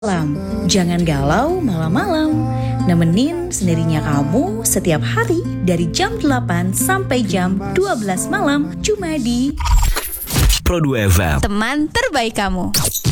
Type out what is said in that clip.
malam. Jangan galau malam-malam. Nemenin sendirinya kamu setiap hari dari jam 8 sampai jam 12 malam cuma di Pro 2 FM. Teman terbaik kamu.